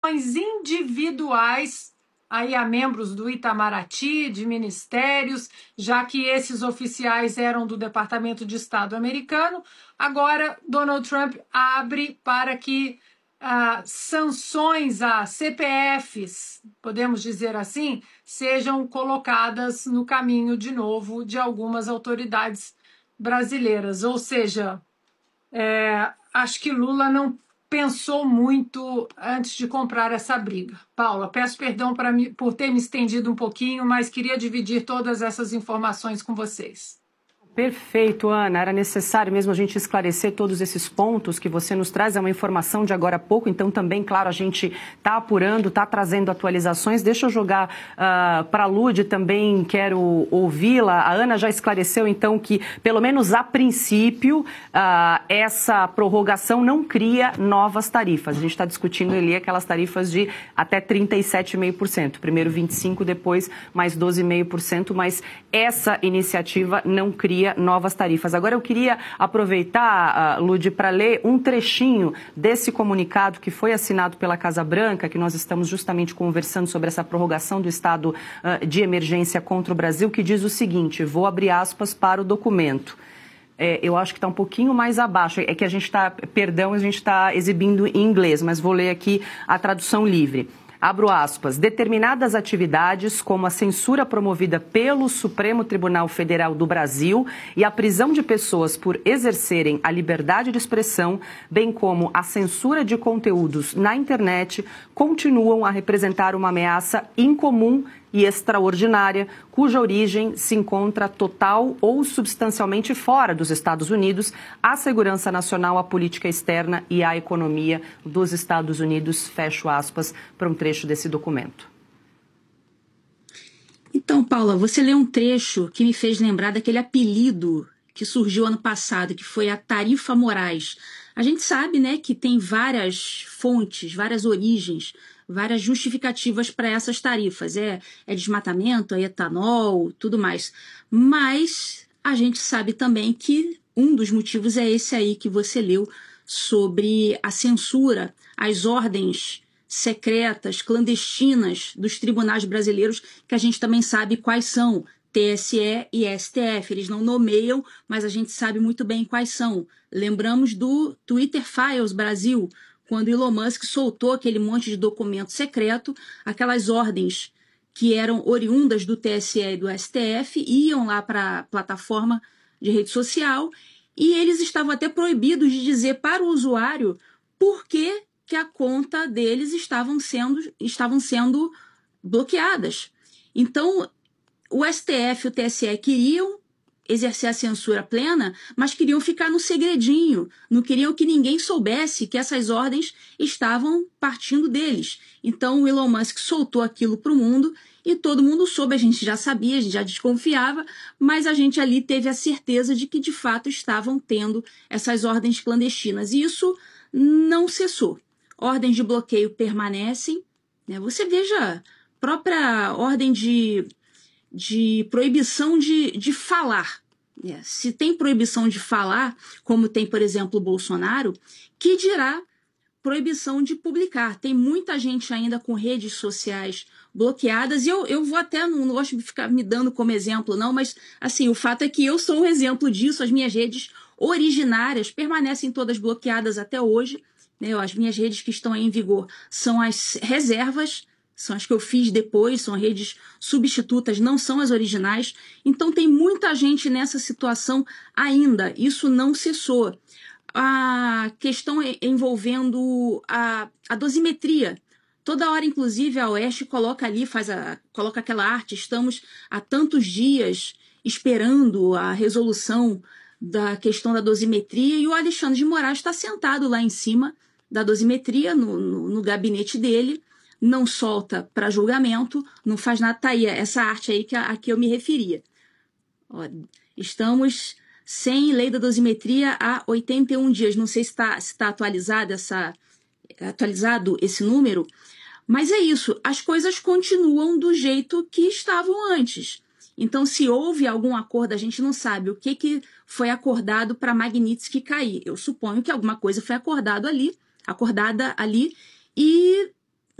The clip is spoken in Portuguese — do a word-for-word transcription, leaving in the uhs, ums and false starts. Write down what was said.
sanções individuais aí a membros do Itamaraty, de ministérios, já que esses oficiais eram do Departamento de Estado americano. Agora, Donald Trump abre para que ah, sanções a C P Fs, podemos dizer assim, sejam colocadas no caminho de novo de algumas autoridades brasileiras. Ou seja, é, acho que Lula não pensou muito antes de comprar essa briga. Paula, peço perdão para me, por ter me estendido um pouquinho, mas queria dividir todas essas informações com vocês. Perfeito, Ana. Era necessário mesmo a gente esclarecer todos esses pontos que você nos traz. É uma informação de agora a pouco, então também, claro, a gente está apurando, está trazendo atualizações. Deixa eu jogar uh, para a Lud, também quero ouvi-la. A Ana já esclareceu, então, que, pelo menos a princípio, uh, essa prorrogação não cria novas tarifas. A gente está discutindo ali aquelas tarifas de até trinta e sete vírgula cinco por cento. Primeiro vinte e cinco por cento, depois mais doze vírgula cinco por cento, mas essa iniciativa não cria novas tarifas. Agora eu queria aproveitar, uh, Lud, para ler um trechinho desse comunicado que foi assinado pela Casa Branca, que nós estamos justamente conversando sobre essa prorrogação do estado uh, de emergência contra o Brasil, que diz o seguinte, vou abrir aspas para o documento. É, eu acho que está um pouquinho mais abaixo, é que a gente está, perdão, a gente está exibindo em inglês, mas vou ler aqui a tradução livre. Abro aspas, determinadas atividades, como a censura promovida pelo Supremo Tribunal Federal do Brasil e a prisão de pessoas por exercerem a liberdade de expressão, bem como a censura de conteúdos na internet, continuam a representar uma ameaça incomum e extraordinária, cuja origem se encontra total ou substancialmente fora dos Estados Unidos, à segurança nacional, à política externa e à economia dos Estados Unidos. Fecho aspas para um trecho desse documento. Então, Paula, você leu um trecho que me fez lembrar daquele apelido que surgiu ano passado, que foi a Tarifa Moraes. A gente sabe, né, que tem várias fontes, várias origens, várias justificativas para essas tarifas. É, é desmatamento, é etanol, tudo mais. Mas a gente sabe também que um dos motivos é esse aí que você leu sobre a censura, as ordens secretas, clandestinas dos tribunais brasileiros, que a gente também sabe quais são, T S E e S T F. Eles não nomeiam, mas a gente sabe muito bem quais são. Lembramos do Twitter Files Brasil, quando Elon Musk soltou aquele monte de documento secreto, aquelas ordens que eram oriundas do T S E e do S T F, iam lá para a plataforma de rede social e eles estavam até proibidos de dizer para o usuário por que, que a conta deles estavam sendo, estavam sendo bloqueadas. Então, o S T F e o T S E queriam exercer a censura plena, mas queriam ficar no segredinho, não queriam que ninguém soubesse que essas ordens estavam partindo deles. Então o Elon Musk soltou aquilo para o mundo e todo mundo soube, a gente já sabia, a gente já desconfiava, mas a gente ali teve a certeza de que de fato estavam tendo essas ordens clandestinas. E isso não cessou. Ordens de bloqueio permanecem, né? Você veja a própria ordem de de proibição de, de falar. É, se tem proibição de falar, como tem, por exemplo, o Bolsonaro, que dirá proibição de publicar. Tem muita gente ainda com redes sociais bloqueadas, e eu, eu vou até, não, não gosto de ficar me dando como exemplo, não, mas assim, o fato é que eu sou um exemplo disso, as minhas redes originárias permanecem todas bloqueadas até hoje, né? As minhas redes que estão aí em vigor são as reservas, são as que eu fiz depois, são redes substitutas, não são as originais. Então tem muita gente nessa situação ainda, isso não cessou. A questão envolvendo a, a dosimetria. Toda hora, inclusive, a Oeste coloca ali, faz a, coloca aquela arte, estamos há tantos dias esperando a resolução da questão da dosimetria, e o Alexandre de Moraes está sentado lá em cima da dosimetria, no, no, no gabinete dele, não solta para julgamento, não faz nada. Tá aí, essa arte aí que a, a que eu me referia. Ó, estamos sem lei da dosimetria há oitenta e um dias. Não sei se está se tá atualizado, essa, atualizado esse número, mas é isso. As coisas continuam do jeito que estavam antes. Então, se houve algum acordo, a gente não sabe o que, que foi acordado para Magnitsky cair. Eu suponho que alguma coisa foi acordado ali, acordada ali, e